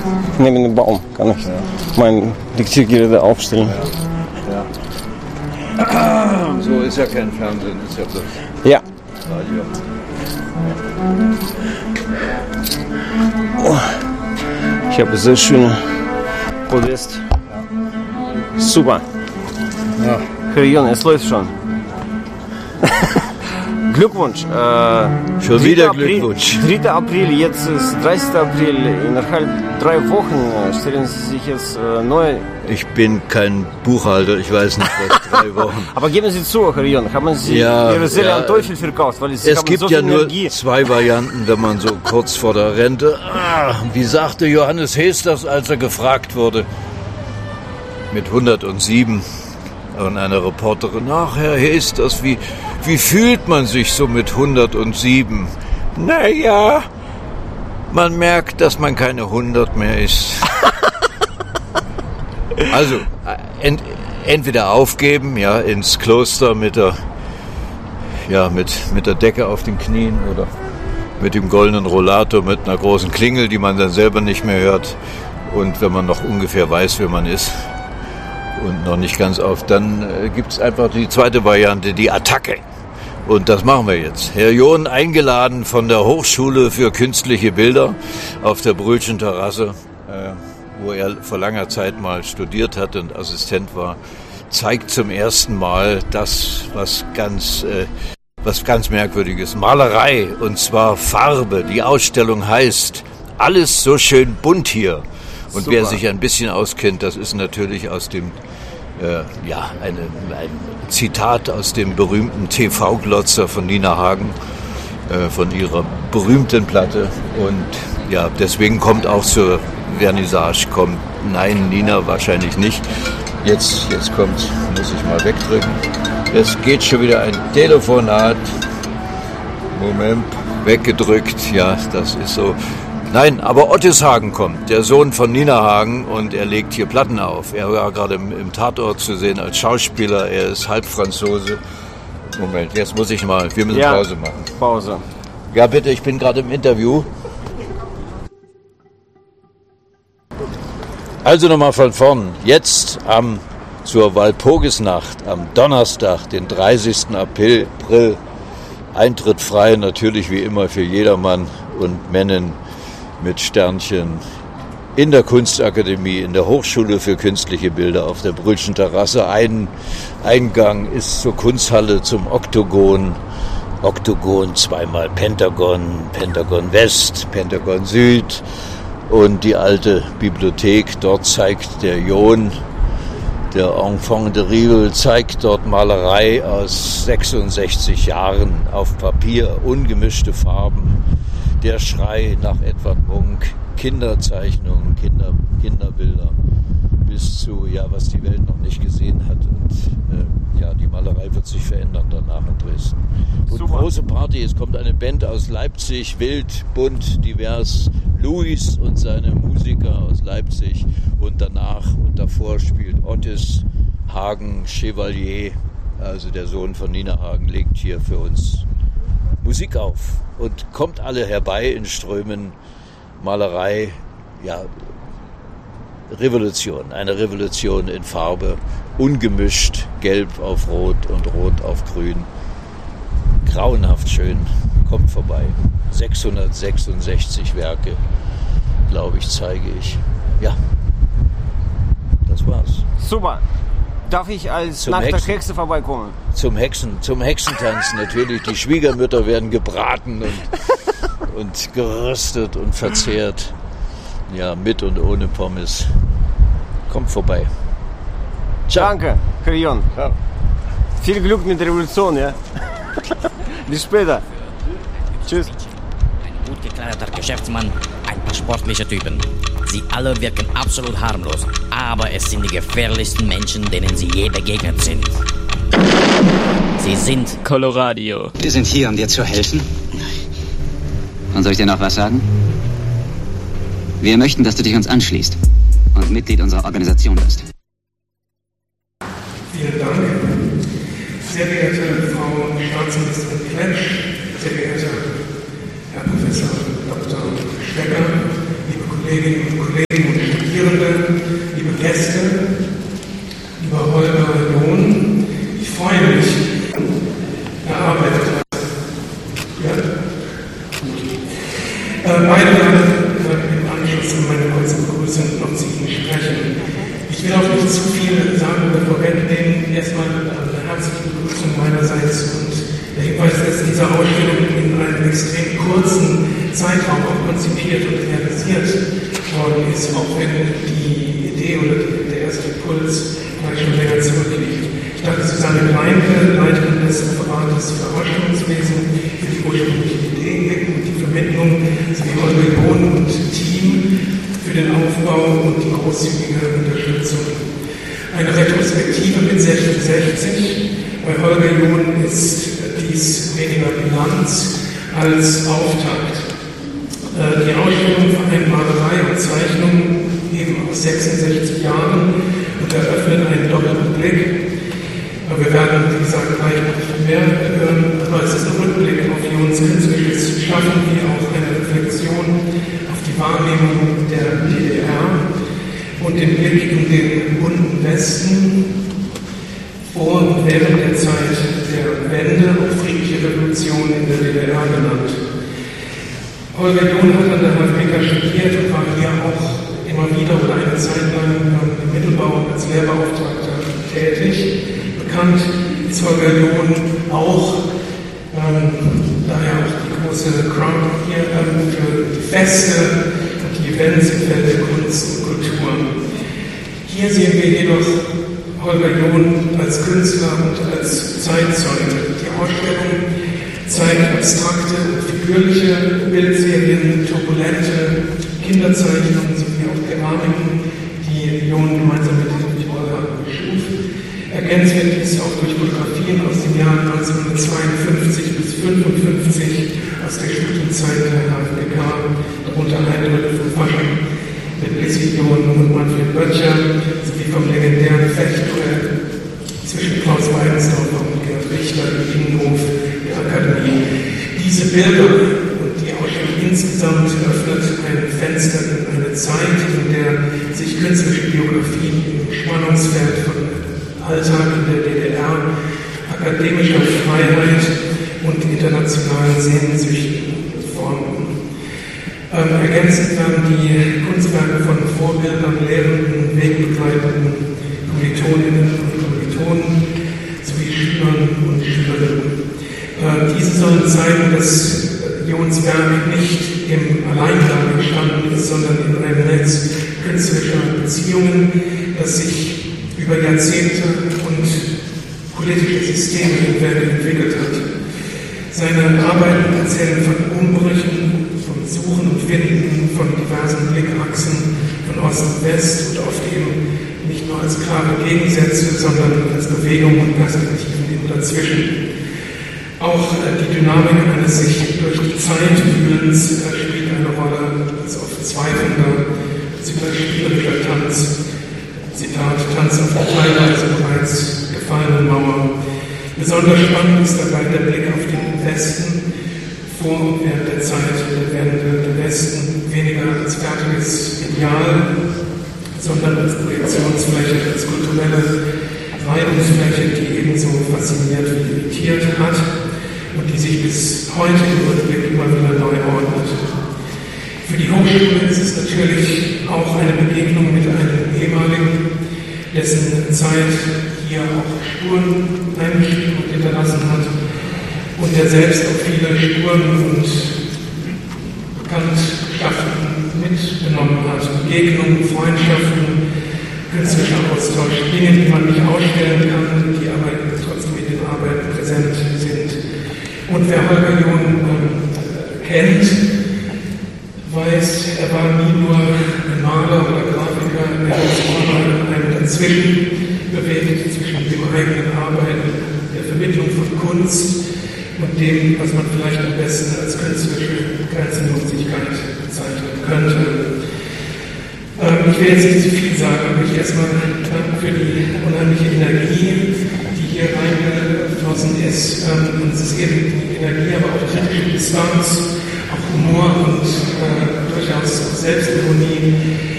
neben dem Baum kann ich mein Diktiergerät aufstellen. Ja. So ist ja kein Fernsehen, ist ja bloß Radio. Oh. Ich habe sehr schöne Podest. Super. Ja. Herr Jon, es läuft schon. Glückwunsch. Schon wieder Glückwunsch. 3. April, jetzt ist 30. April. Innerhalb 3 Wochen stellen Sie sich jetzt neu. Ich bin kein Buchhalter, ich weiß nicht, was 3 Wochen. Aber geben Sie zu, Herr Jon, haben Sie Ihre Seele an Teufel verkauft? Weil es gibt so ja nur 2 Varianten, wenn man so kurz vor der Rente... wie sagte Johannes Hesters, als er gefragt wurde, mit 107 von einer Reporterin, ach, Herr Hesters, wie fühlt man sich so mit 107? Naja, man merkt, dass man keine 100 mehr ist. Also, entweder aufgeben, ja, ins Kloster mit der Decke auf den Knien oder mit dem goldenen Rollator mit einer großen Klingel, die man dann selber nicht mehr hört. Und wenn man noch ungefähr weiß, wer man ist und noch nicht ganz auf, dann gibt es einfach die zweite Variante, die Attacke. Und das machen wir jetzt. Herr Jon, eingeladen von der Hochschule für künstliche Bilder auf der Brühlschen Terrasse, wo er vor langer Zeit mal studiert hat und Assistent war, zeigt zum ersten Mal das, was ganz Merkwürdiges. Malerei, und zwar Farbe. Die Ausstellung heißt Alles so schön bunt hier. Und super. Wer sich ein bisschen auskennt, das ist natürlich aus dem ein Zitat aus dem berühmten TV-Glotzer von Nina Hagen, von ihrer berühmten Platte. Und ja, deswegen kommt auch zur Vernissage, nein, Nina wahrscheinlich nicht. Jetzt muss ich mal wegdrücken. Es geht schon wieder ein Telefonat. Moment, weggedrückt, ja, das ist so. Nein, aber Otis Hagen kommt, der Sohn von Nina Hagen, und er legt hier Platten auf. Er war gerade im Tatort zu sehen als Schauspieler, er ist Halbfranzose. Moment, jetzt muss ich mal, wir müssen Pause machen. Pause. Ja, bitte, ich bin gerade im Interview. Also nochmal von vorn. Jetzt zur Walpurgisnacht am Donnerstag, den 30. April. Eintritt frei, natürlich wie immer für jedermann und Männen mit Sternchen in der Kunstakademie, in der Hochschule für künstliche Bilder auf der Brühlschen Terrasse. Eingang ist zur Kunsthalle, zum Oktogon. Oktogon, zweimal Pentagon, Pentagon West, Pentagon Süd und die alte Bibliothek. Dort zeigt der Jon, der Enfant de Rivel, zeigt dort Malerei aus 66 Jahren auf Papier, ungemischte Farben. Der Schrei nach Edvard Munch, Kinderzeichnungen, Kinderbilder, bis zu, was die Welt noch nicht gesehen hat. Und die Malerei wird sich verändern danach in Dresden. Und super. Große Party, es kommt eine Band aus Leipzig, wild, bunt, divers, Luis und seine Musiker aus Leipzig. Und danach und davor spielt Otis Hagen Chevalier, also der Sohn von Nina Hagen, legt hier für uns Musik auf. Und kommt alle herbei in Strömen. Malerei, Revolution, eine Revolution in Farbe, ungemischt, gelb auf rot und rot auf grün. Grauenhaft schön, kommt vorbei. 666 Werke, glaube ich, zeige ich. Ja, das war's. Super. Darf ich als nackter Hexe vorbeikommen? Zum Hexentanz natürlich. Die Schwiegermütter werden gebraten und geröstet und verzehrt. Ja, mit und ohne Pommes. Kommt vorbei. Ciao. Danke, Herr Jon. Ja. Viel Glück mit der Revolution, ja? Bis später. Tschüss. Ein gut gekleideter Geschäftsmann, ein paar sportliche Typen. Sie alle wirken absolut harmlos, aber es sind die gefährlichsten Menschen, denen sie je begegnet sind. Sie sind Coloradio. Wir sind hier, um dir zu helfen. Und soll ich dir noch was sagen? Wir möchten, dass du dich uns anschließt und Mitglied unserer Organisation wirst. Vielen Dank. Sehr geehrte Frau Staatsministerin Kletsch, sehr geehrter Herr Professor Dr. Stecker, liebe Kolleginnen und Kollegen, Kollegen und Studierende, liebe Gäste, lieber Holger John, ich freue mich, erarbeitet hat. Ja? Beide im Anschluss an meine kurze Begrüßung noch zu Ihnen sprechen. Ich will auch nicht zu viel sagen oder vorwegnehmen. Erstmal eine herzliche Begrüßung meinerseits und der Hinweis, dass diese Ausstellung in einem extrem kurzen Zeitraum auch konzipiert und realisiert worden ist, auch wenn die Idee oder der erste Impuls vielleicht schon länger zurückliegt. Ich danke Susanne Kleinke, Leiterin des Referates für Ausstellungswesen, für die ursprüngliche Idee und die Vermittlung, sowie Holger John und Team für den Aufbau und die großzügige Unterstützung. Eine Retrospektive mit 60. Bei Holger John ist dies weniger Bilanz als Auftakt. Die Ausstellung vereint Malerei und Zeichnung eben aus 66 Jahren und eröffnet einen doppelten Blick. Wir werden, wie gesagt, gleich noch mehr hören, aber es ist ein Rückblick auf Johns künstlerisches Schaffen, wie auch eine Reflexion auf die Wahrnehmung der DDR und den Blick in den bunten Westen vor und während der Zeit der Wende und friedliche Revolution in der DDR genannt. Holger John hat an der HFBK studiert und war hier auch immer wieder oder eine Zeit lang im Mittelbau als Lehrbeauftragter tätig. Bekannt ist Holger John auch, daher auch die große Crowd hier, für die Feste und die Events im Feld der Kunst und Kultur. Hier sehen wir jedoch Holger John als Künstler und als Zeitzeuge. Die Ausstellung zeigt abstrakte und figürliche Bildserien, turbulente Kinderzeichnungen sowie auch Keramiken, die John gemeinsam mit Holger schuf. Ergänzt wird dies auch durch Fotografien aus den Jahren 1952 bis 1955 aus der Studienzeit der HFBK, darunter Eindrücke von Fasching mit Lissy John und Manfred Böttcher, sowie vom legendären Fechtduell zwischen Klaus Weidensdorfer und Gerd Richter im Innenhof der Akademie. Diese Bilder und die Ausstellung insgesamt öffnet ein Fenster in eine Zeit, in der sich künstlerische Biografien im Spannungsfeld von Alltag in der DDR, akademischer Freiheit und internationalen Sehnsüchten formen. Ergänzend werden die Kunstwerke von Vorbildern, Lehrenden, Wegbegleitenden, Kommilitoninnen und Kommilitonen sowie Schülern und Schülerinnen. Diese sollen zeigen, dass Johns Werk nicht im Alleingang entstanden ist, sondern in einem Netz künstlerischer Beziehungen, das sich über Jahrzehnte und politische Systeme hinweg entwickelt hat. Seine Arbeiten erzählen von Umbrüchen, von Suchen und Finden, von diversen Blickachsen von Ost und West und oft eben nicht nur als klare Gegensätze, sondern als Bewegungen und Perspektiven dazwischen. Auch die Dynamik eines sich durch die Zeit Fühlens spielt eine Rolle, als oft zweifelnder, spielerischer Tanz. Zitat, Tanz auf der teilweise bereits gefallenen Mauer. Besonders spannend ist dabei der Blick auf den Westen vor und während der Zeit der Wende. Der Westen weniger als fertiges Ideal, sondern als Projektionsfläche, als kulturelle Reibungsfläche, die ebenso fasziniert wie irritiert hat und die sich bis heute im Rückblick immer wieder neu ordnet. Für die Hochschule ist es natürlich auch eine Begegnung mit einem ehemaligen, dessen Zeit hier auch Spuren eingeschrieben und hinterlassen hat und der selbst auch viele Spuren und Bekanntschaften mitgenommen hat. Begegnungen, Freundschaften, künstlicher Austausch, Dinge, die man nicht ausstellen kann, die aber trotzdem in den Arbeiten präsent sind. Und wer Holger John kennt, weiß, er war nie nur ein Maler oder Grafiker, er hat sich immer in einem Dazwischen bewegt, zwischen dem eigenen Arbeiten, der Vermittlung von Kunst und dem, was man vielleicht am besten als künstlerische Grenzenlosigkeit bezeichnen könnte. Ich will jetzt nicht zu viel sagen, aber ich erstmal danke für die unheimliche Energie, die hier reingeflossen ist. Und es ist eben die Energie, aber auch kritische Distanz, auch Humor und durchaus auch Selbstironie,